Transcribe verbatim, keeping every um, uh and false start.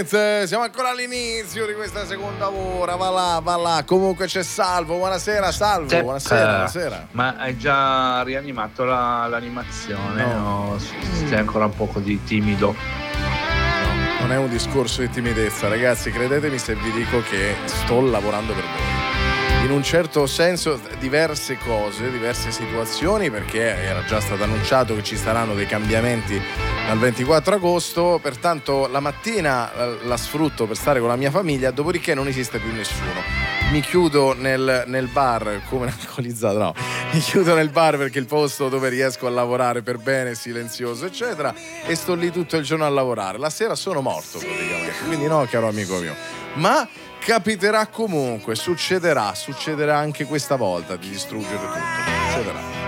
Siamo ancora all'inizio di questa seconda ora, va là, va là. Comunque c'è Salvo, buonasera Salvo, Sì, buonasera, eh, buonasera. Ma hai già rianimato la, l'animazione? No. O sei ancora un po' così timido? No, non è un discorso di timidezza, ragazzi, credetemi se vi dico che sto lavorando per voi. In un certo senso diverse cose, diverse situazioni, perché era già stato annunciato che ci saranno dei cambiamenti dal ventiquattro agosto, pertanto la mattina la sfrutto per stare con la mia famiglia, dopodiché non esiste più nessuno. Mi chiudo nel, nel bar come un alcolizzato, no, mi chiudo nel bar perché è il posto dove riesco a lavorare per bene, silenzioso eccetera, e sto lì tutto il giorno a lavorare. La sera sono morto praticamente, quindi no, caro amico mio, ma capiterà comunque, succederà, succederà anche questa volta di distruggere tutto, succederà.